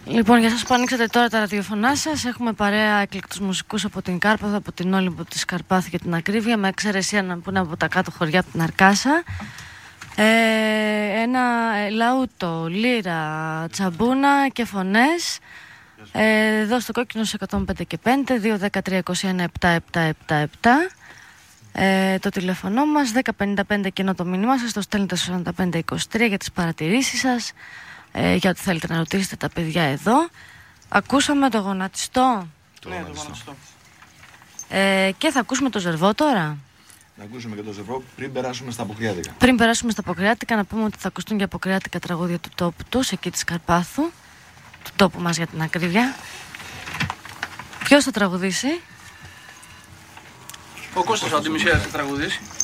Λοιπόν, για σας που ανοίξατε τώρα τα ραδιοφωνά σας, έχουμε παρέα εκλεκτούς μουσικούς από την Κάρπαθο, από την Όλυμπο της Καρπάθου για την ακρίβεια, με εξαίρεση έναν που είναι από τα κάτω χωριά, από την Αρκάσα. Ένα λαούτο, λύρα, τσαμπούνα και φωνές. Εδώ στο κόκκινο σε 105 και 5, 2-13-21-7-7-7-7. Το τηλέφωνο μας 1055 και ενώ το μήνυμά σας το στέλνετε στο 4523 για τις παρατηρήσεις σας, για ό,τι θέλετε να ρωτήσετε τα παιδιά εδώ. Ακούσαμε το γονατιστό. Ναι, το γονατιστό. Και θα ακούσουμε το Ζερβό τώρα. Να ακούσουμε και το Ζερβό πριν περάσουμε στα Αποκριάτικα. Πριν περάσουμε στα Αποκριάτικα, να πούμε ότι θα ακουστούν και αποκριάτικα τραγούδια του τόπου τους, εκεί της Καρπάθου, του τόπου μας για την ακρίβεια. Ποιος θα τραγουδήσει? Ο Κώστας ο Αντιμισίας θα τραγουδήσει.